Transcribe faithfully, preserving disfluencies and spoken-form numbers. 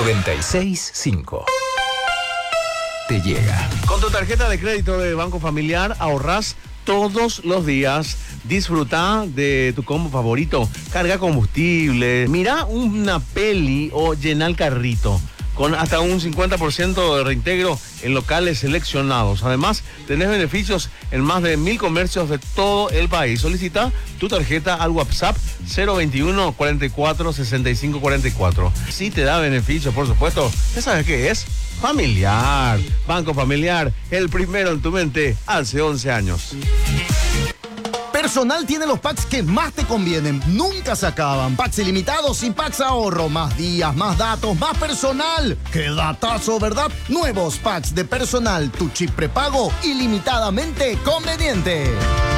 noventa y seis cinco. Te llega. Con tu tarjeta de crédito de Banco Familiar ahorrás todos los días. Disfruta de tu combo favorito. Carga combustible, mira una peli o llena el carrito. Con hasta un cincuenta por ciento de reintegro en locales seleccionados. Además, tenés beneficios en más de mil comercios de todo el país. Solicita tu tarjeta al WhatsApp cero veintiuno, cuarenta y cuatro, sesenta y cinco cuarenta y cuatro. Si te da beneficios, por supuesto, ¿ya sabes qué es? Familiar. Banco Familiar, el primero en tu mente hace once años. Personal tiene los packs que más te convienen. Nunca se acaban. Packs ilimitados y packs ahorro. Más días, más datos, más personal. ¡Qué datazo, verdad! Nuevos packs de Personal. Tu chip prepago ilimitadamente conveniente.